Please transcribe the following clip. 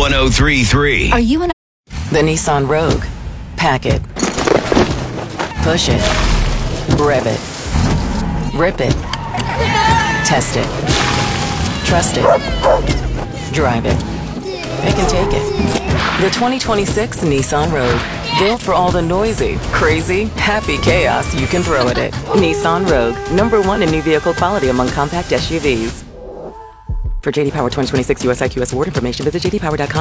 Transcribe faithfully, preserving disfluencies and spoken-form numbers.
one oh three point three. Are you an... The Nissan Rogue. Pack it. Push it. Rev it. Rip it. Test it. Trust it. Drive it. Pick and take it. The twenty twenty-six Nissan Rogue. Built for all the noisy, crazy, happy chaos you can throw at it. Nissan Rogue. Number one in new vehicle quality among compact S U Vs. For J D Power twenty twenty-six U S I Q S award information, visit j d power dot com.